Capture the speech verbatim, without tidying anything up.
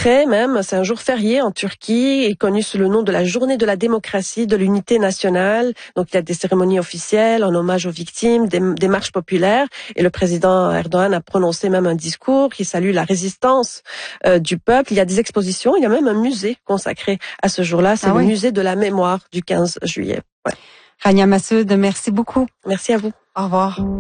consacré même, c'est un jour férié en Turquie, et connu sous le nom de la journée de la démocratie, de l'unité nationale. Donc il y a des cérémonies officielles en hommage aux victimes, des, des marches populaires, et le président Erdogan a prononcé même un discours qui salue la résistance euh, du peuple. Il y a des expositions, il y a même un musée consacré à ce jour-là, c'est Ah le oui. musée de la mémoire du quinze juillet. Ouais. Rania Massoud, merci beaucoup. Merci à vous. Au revoir.